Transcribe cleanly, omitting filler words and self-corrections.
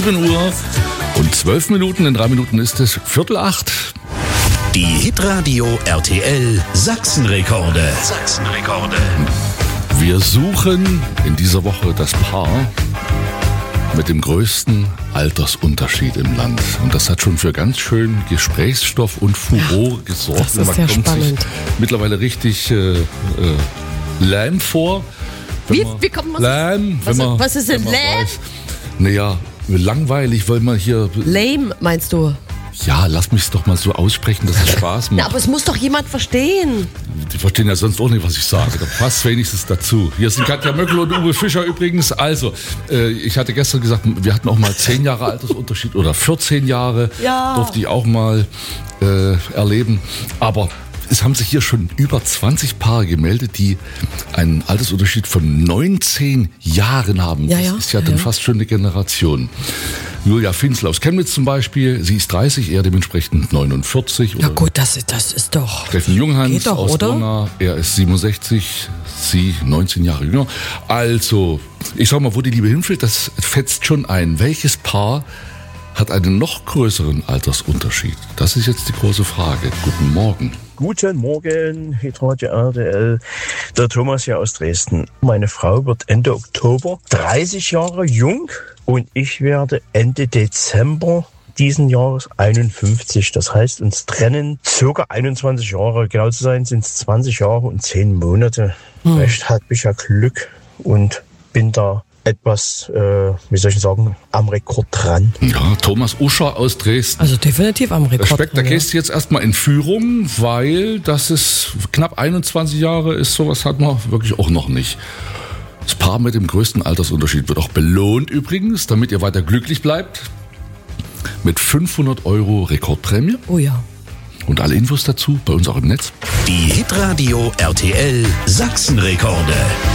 7 Uhr und 12 Minuten. In 3 Minuten ist es 7:45. Die Hitradio RTL Sachsenrekorde. Wir suchen in dieser Woche das Paar mit dem größten Altersunterschied im Land. Und das hat schon für ganz schön Gesprächsstoff und Furore gesorgt. Das ist Man sehr kommt spannend. sich mittlerweile richtig lahm vor. Wie kommt man so? Was ist denn lahm? Naja, langweilig, weil man hier... Lame, meinst du? Ja, lass mich es doch mal so aussprechen, dass es Spaß Na, macht. aber es muss doch jemand verstehen. Die verstehen ja sonst auch nicht, was ich sage. Da passt wenigstens dazu. Hier sind Katja Möckel und Uwe Fischer übrigens. Also, ich hatte gestern gesagt, wir hatten auch mal 10 Jahre Altersunterschied oder 14 Jahre. Ja. Durfte ich auch mal erleben. Aber es haben sich hier schon über 20 Paare gemeldet, die einen Altersunterschied von 19 Jahren haben. Ja, das ja. ist ja dann fast schon eine Generation. Julia Finzler aus Chemnitz zum Beispiel, sie ist 30, er dementsprechend 49. Ja gut, das ist doch... Steffen Junghans Geht doch, aus oder? Donau, er ist 67, sie 19 Jahre jünger. Also, ich sag mal, wo die Liebe hinfällt, das fetzt schon ein. Welches Paar hat einen noch größeren Altersunterschied? Das ist jetzt die große Frage. Guten Morgen. Guten Morgen, Hitradio RTL, der Thomas hier aus Dresden. Meine Frau wird Ende Oktober 30 Jahre jung und ich werde Ende Dezember diesen Jahres 51. Das heißt, uns trennen circa 21 Jahre. Genau zu sein sind es 20 Jahre und 10 Monate. Vielleicht habe ich ja Glück und bin da etwas, wie soll ich sagen, am Rekord dran. Ja, Thomas Uscher aus Dresden. Also definitiv am Rekord. Speck, da ja. gehst du jetzt erstmal in Führung, weil das ist knapp 21 Jahre ist, sowas hat man wirklich auch noch nicht. Das Paar mit dem größten Altersunterschied wird auch belohnt übrigens, damit ihr weiter glücklich bleibt, mit 500 € Rekordprämie. Oh ja. Und alle Infos dazu bei uns auch im Netz. Die Hitradio RTL Sachsenrekorde.